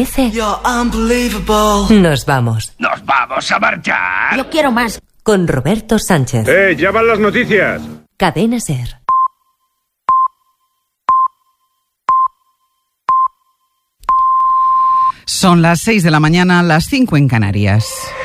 parece? You're unbelievable. Nos vamos. ¡Nos vamos a marchar! Yo quiero más. Con Roberto Sánchez. Ya van las noticias. Cadena SER. Son las 6 de la mañana, las 5 en Canarias.